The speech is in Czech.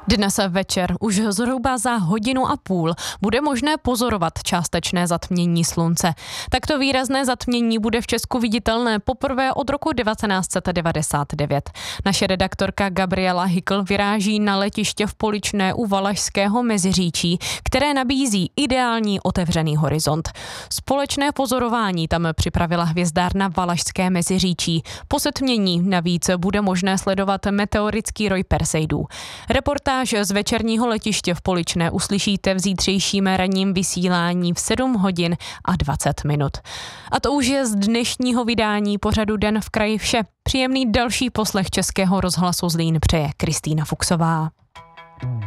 Dnes večer už zhruba za 1,5 hodiny bude možné pozorovat částečné zatmění slunce. Takto výrazné zatmění bude v Česku viditelné poprvé od roku 1999. Naše redaktorka Gabriela Hykl vyráží na letiště v Poličné u Valašského Meziříčí, které nabízí ideální otevřený horizont. Společné pozorování tam připravila hvězdárna Valašské Meziříčí. Po setmění navíc bude možné sledovat meteorický roj Perseidů. Reportáž z večerního letiště v Poličné uslyšíte v zítřejším ranním vysílání v 7:20. A to už je z dnešního vydání pořadu Den v kraji vše. Příjemný další poslech Českého rozhlasu Zlín přeje Kristýna Fuchsová.